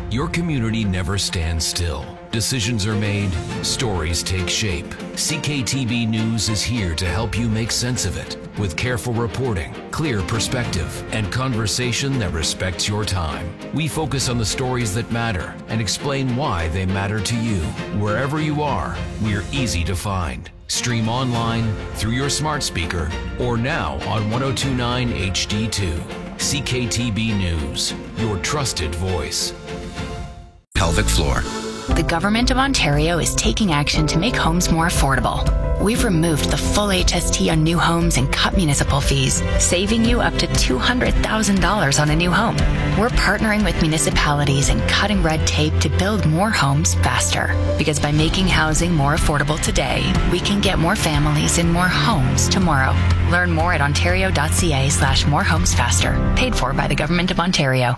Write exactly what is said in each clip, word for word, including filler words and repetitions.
Your community never stands still. Decisions are made, stories take shape. C K T B News is here to help you make sense of it with careful reporting, clear perspective, and conversation that respects your time. We focus on the stories that matter and explain why they matter to you. Wherever you are, we're easy to find. Stream online, through your smart speaker, or now on one oh two point nine H D two. C K T B News, your trusted voice. Pelvic floor. The Government of Ontario is taking action to make homes more affordable. We've removed the full H S T on new homes and cut municipal fees, saving you up to two hundred thousand dollars on a new home. We're partnering with municipalities and cutting red tape to build more homes faster. Because by making housing more affordable today, we can get more families in more homes tomorrow. Learn more at ontario.ca slash more homes faster. Paid for by the Government of Ontario.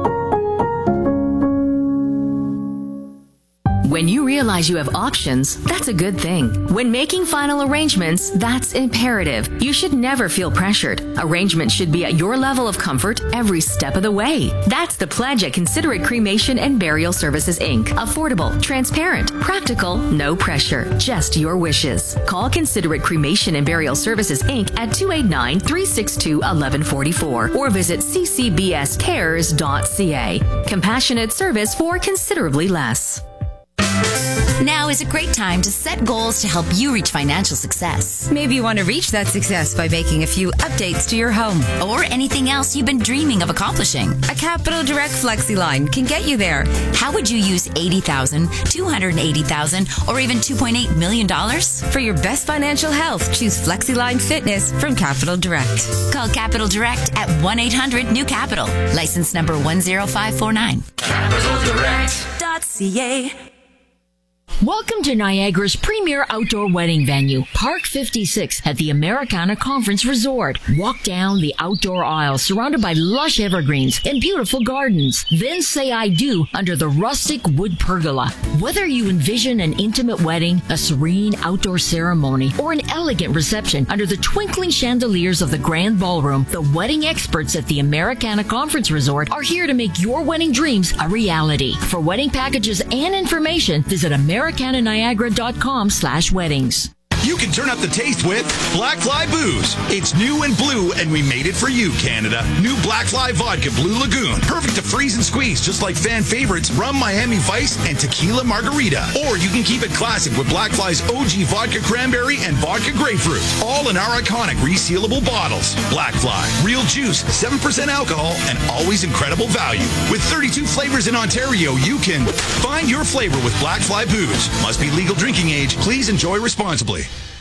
When you realize you have options, that's a good thing. When making final arrangements, that's imperative. You should never feel pressured. Arrangements should be at your level of comfort every step of the way. That's the pledge at Considerate Cremation and Burial Services, Incorporated. Affordable, transparent, practical, no pressure, just your wishes. Call Considerate Cremation and Burial Services, Incorporated at two eight nine, three six two, one one four four or visit c c b s cares dot c a. Compassionate service for considerably less. Now is a great time to set goals to help you reach financial success. Maybe you want to reach that success by making a few updates to your home. Or anything else you've been dreaming of accomplishing. A Capital Direct Flexi line can get you there. How would you use eighty thousand dollars, two hundred eighty thousand dollars, or even two point eight million dollars? For your best financial health, choose FlexiLine Fitness from Capital Direct. Call Capital Direct at one eight hundred new capital. License number one zero five four nine. capital direct dot c a. Welcome to Niagara's premier outdoor wedding venue, Park fifty-six at the Americana Conference Resort. Walk down the outdoor aisle surrounded by lush evergreens and beautiful gardens. Then say I do under the rustic wood pergola. Whether you envision an intimate wedding, a serene outdoor ceremony, or an elegant reception under the twinkling chandeliers of the grand ballroom, the wedding experts at the Americana Conference Resort are here to make your wedding dreams a reality. For wedding packages and information, visit Americana Niagara.com slash weddings. You can turn up the taste with Black Fly Booze. It's new and blue, and we made it for you, Canada. New Black Fly Vodka Blue Lagoon. Perfect to freeze and squeeze, just like fan favorites Rum Miami Vice and Tequila Margarita. Or you can keep it classic with Black Fly's O G Vodka Cranberry and Vodka Grapefruit. All in our iconic resealable bottles. Black Fly. Real juice, seven percent alcohol, and always incredible value. With thirty-two flavors in Ontario, you can find your flavor with Black Fly Booze. Must be legal drinking age. Please enjoy responsibly.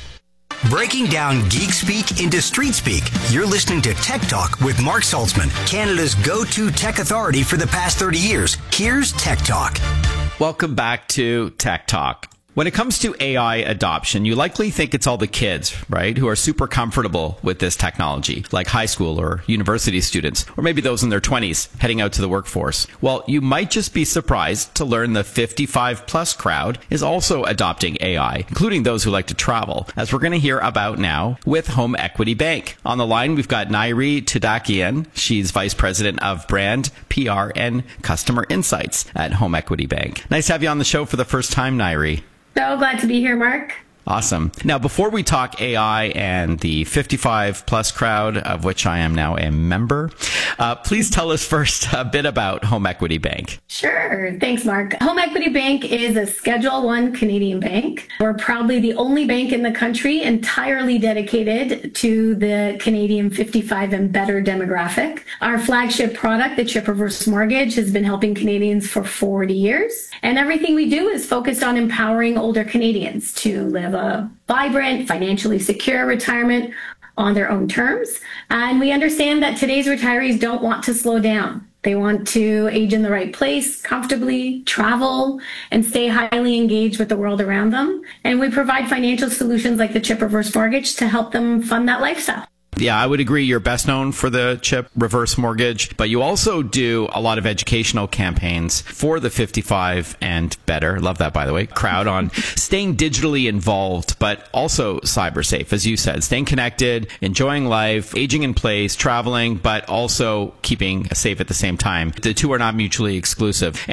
Breaking down geek speak into street speak. You're listening to Tech Talk with Mark Saltzman, Canada's go-to tech authority for the past thirty years. Here's Tech Talk. Welcome back to Tech Talk. When it comes to A I adoption, you likely think it's all the kids, right, who are super comfortable with this technology, like high school or university students, or maybe those in their twenties heading out to the workforce. Well, you might just be surprised to learn the fifty-five plus crowd is also adopting A I, including those who like to travel, as we're going to hear about now with Home Equity Bank. On the line, we've got Nairi Tudakian. She's Vice President of Brand, P R, and Customer Insights at Home Equity Bank. Nice to have you on the show for the first time, Nairi. So glad to be here, Mark. Awesome. Now, before we talk A I and the fifty-five plus crowd, of which I am now a member, uh, please tell us first a bit about Home Equity Bank. Sure. Thanks, Mark. Home Equity Bank is a Schedule One Canadian bank. We're probably the only bank in the country entirely dedicated to the Canadian fifty-five and better demographic. Our flagship product, the Chip Reverse Mortgage, has been helping Canadians for forty years. And everything we do is focused on empowering older Canadians to live a vibrant, financially secure retirement on their own terms. And we understand that today's retirees don't want to slow down. They want to age in the right place, comfortably, travel, and stay highly engaged with the world around them. And we provide financial solutions like the Chip Reverse Mortgage to help them fund that lifestyle. Yeah, I would agree. You're best known for the Chip Reverse Mortgage, but you also do a lot of educational campaigns for the fifty-five and better. Love that, by the way. Crowd on staying digitally involved, but also cyber safe, as you said, staying connected, enjoying life, aging in place, traveling, but also keeping safe at the same time. The two are not mutually exclusive.